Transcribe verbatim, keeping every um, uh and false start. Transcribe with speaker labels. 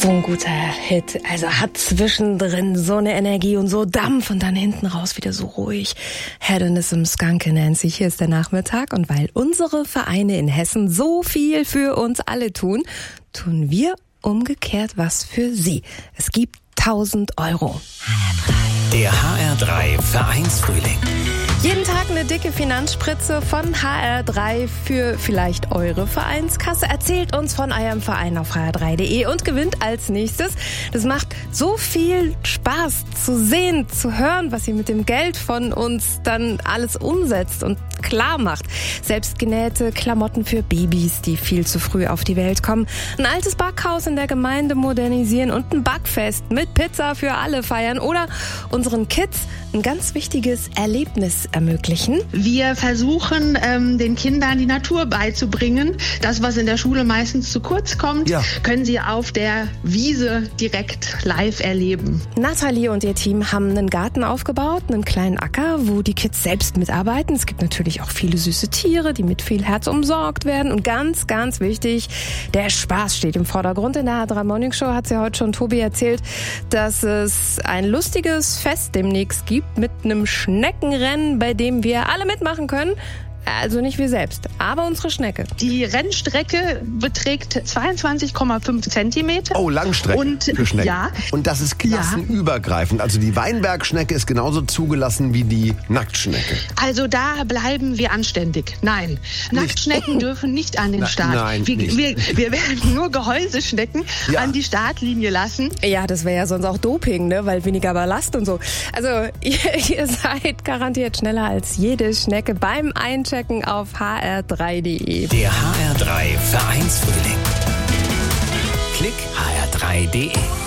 Speaker 1: So ein guter Hit, also hat zwischendrin so eine Energie und so Dampf und dann hinten raus wieder so ruhig. Hedonism, Skunky Nancy, hier ist der Nachmittag und weil unsere Vereine in Hessen so viel für uns alle tun, tun wir umgekehrt was für sie. Es gibt tausend Euro.
Speaker 2: Der H R drei Vereinsfrühling.
Speaker 1: Jeden Tag eine dicke Finanzspritze von H R drei für vielleicht eure Vereinskasse. Erzählt uns von eurem Verein auf h r drei punkt d e und gewinnt als nächstes. Das macht so viel Spaß zu sehen, zu hören, was ihr mit dem Geld von uns dann alles umsetzt und klar macht. Selbstgenähte Klamotten für Babys, die viel zu früh auf die Welt kommen. Ein altes Backhaus in der Gemeinde modernisieren und ein Backfest mit Pizza für alle feiern oder unseren Kids ein ganz wichtiges Erlebnis ermöglichen.
Speaker 3: Wir versuchen, ähm, den Kindern die Natur beizubringen. Das, was in der Schule meistens zu kurz kommt, ja. können sie auf der Wiese direkt live erleben.
Speaker 1: Nathalie und ihr Team haben einen Garten aufgebaut, einen kleinen Acker, wo die Kids selbst mitarbeiten. Es gibt natürlich auch viele süße Tiere, die mit viel Herz umsorgt werden. Und ganz, ganz wichtig, der Spaß steht im Vordergrund. In der H R drei Morning Show hat sie heute schon Tobi erzählt, dass es ein lustiges Fest demnächst gibt mit einem Schneckenrennen, bei dem wir alle mitmachen können. Also nicht wir selbst, aber unsere Schnecke.
Speaker 3: Die Rennstrecke beträgt zweiundzwanzig Komma fünf Zentimeter.
Speaker 4: Oh, Langstrecke
Speaker 3: und,
Speaker 4: für Schnecken.
Speaker 3: Ja.
Speaker 4: Und das ist klassenübergreifend. Also die Weinbergschnecke ist genauso zugelassen wie die Nacktschnecke.
Speaker 3: Also da bleiben wir anständig. Nein, nicht. Nacktschnecken dürfen nicht an den
Speaker 4: Na,
Speaker 3: Start.
Speaker 4: Nein,
Speaker 3: wir,
Speaker 4: nicht.
Speaker 3: Wir, wir werden nur Gehäuseschnecken ja. an die Startlinie lassen.
Speaker 1: Ja, das wäre ja sonst auch Doping, ne? Weil weniger Ballast und so. Also ihr, ihr seid garantiert schneller als jede Schnecke beim Einchecken auf h r drei punkt d e.
Speaker 2: Der H R drei Vereinsfrühling. Klick h r drei punkt d e.